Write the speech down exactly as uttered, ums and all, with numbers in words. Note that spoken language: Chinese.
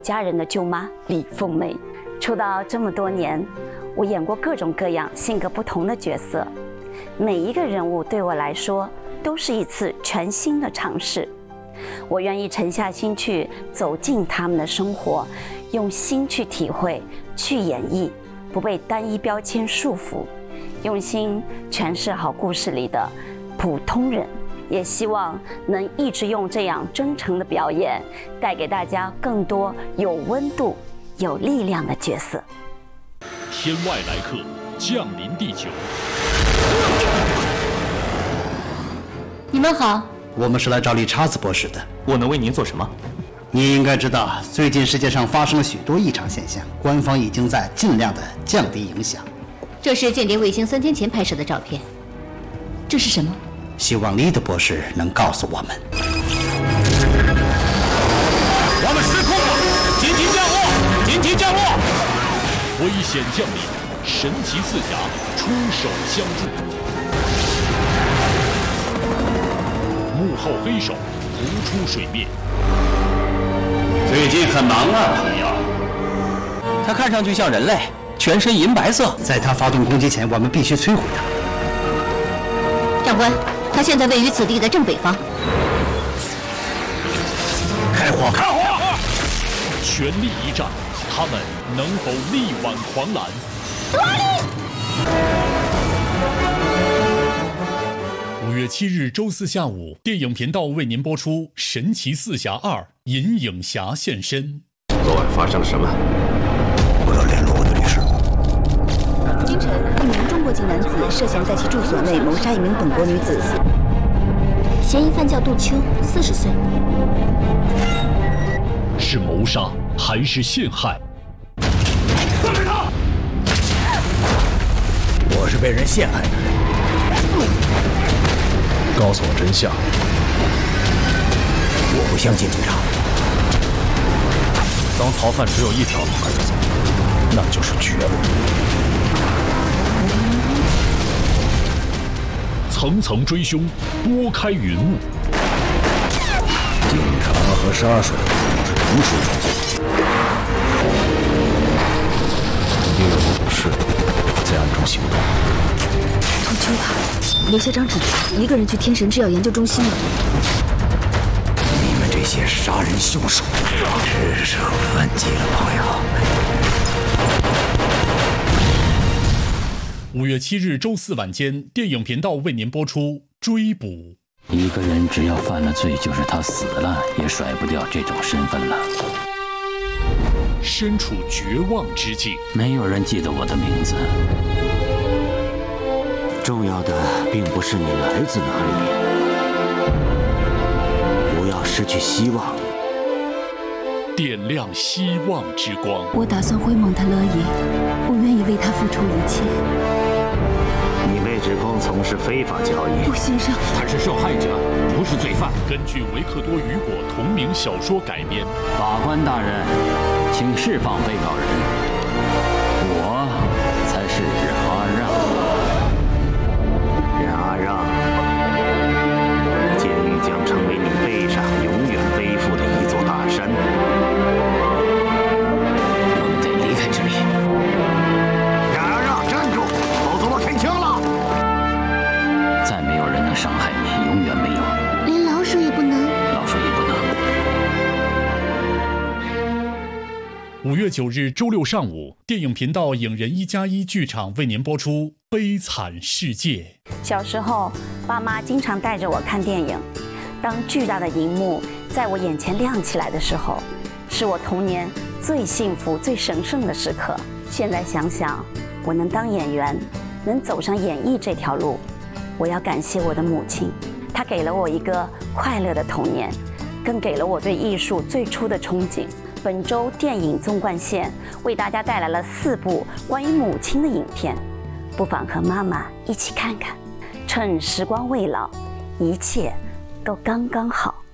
家人的舅妈李凤梅。出道这么多年，我演过各种各样、性格不同的角色，每一个人物对我来说都是一次全新的尝试。我愿意沉下心去走进他们的生活，用心去体会、去演绎，不被单一标签束缚，用心诠释好故事里的普通人。也希望能一直用这样真诚的表演，带给大家更多有温度、有力量的角色。 天外来客降临地球。 你们好， 我们是来找理查兹博士的。 我能为您做什么？ 你应该知道，最近世界上发生了许多异常现象，官方已经在尽量的降低影响。 这是间谍卫星三天前拍摄的照片。这是什么？ 希望利德博士能告诉我们。 我们失控了！紧急降落！紧急降落！危险降临，神奇四侠出手相助。幕后黑手浮出水面。 最近很忙啊，朋友。 他看上去像人类，全身银白色。 在他发动攻击前，我们必须摧毁他。 长官，他现在位于此地的正北方。 开火！ 开火！全力一战，他们能否力挽狂澜？五月七日周四下午，电影频道为您播出《神奇四侠二：银影侠现身》。 昨晚发生了什么？ 我要联络我的律师。 今晨，一名中国籍男子涉嫌在其住所内谋杀一名本国女子， 嫌疑犯叫杜秋，四十岁。 是谋杀还是陷害？放开他！ 我是被人陷害的。告诉我真相！我不相信警察。 当逃犯只有一条路可以走，那就是绝路。层层追凶，拨开云雾。 警察和杀手是同时出现，又有武士在暗中行动。 杜秋啊，留下张纸条，一个人去天神制药研究中心了。 你们这些杀人凶手，只手反击了，朋友。 五月七日周四晚间，电影频道为您播出《追捕》。 一个人只要犯了罪，就是他死了也甩不掉这种身份了。 身处绝望之境， 没有人记得我的名字。 重要的并不是你来自哪里，不要失去希望。 点亮希望之光。 我打算回蒙特勒伊，我愿意为他付出一切。 你被指控从事非法交易。 杜先生， 他是受害者，不是罪犯。 根据维克多·雨果同名小说改编。 法官大人，请释放被告人。我才是阿让。 任阿让，监狱将成为你背上永远背负的一座大山。 我们得离开这里。 任阿让，站住，否则我开枪了。 再没有人能伤害你，永远没有。 连老鼠也不能。 老鼠也不能。 五月九日周六上午，电影频道影人一加一剧场为您播出《悲惨世界》。 小时候，爸妈经常带着我看电影。当巨大的荧幕在我眼前亮起来的时候，是我童年最幸福、最神圣的时刻。现在想想，我能当演员，能走上演艺这条路，我要感谢我的母亲，她给了我一个快乐的童年，更给了我对艺术最初的憧憬。本周电影纵贯线为大家带来了四部关于母亲的影片，不妨和妈妈一起看看。趁时光未老，一切都刚刚好。